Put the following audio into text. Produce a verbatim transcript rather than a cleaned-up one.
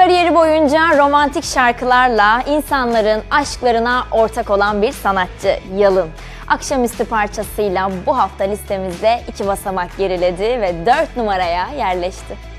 Kariyeri boyunca romantik şarkılarla insanların aşklarına ortak olan bir sanatçı Yalın. Akşamüstü parçasıyla bu hafta listemizde iki basamak geriledi ve dört numaraya yerleşti.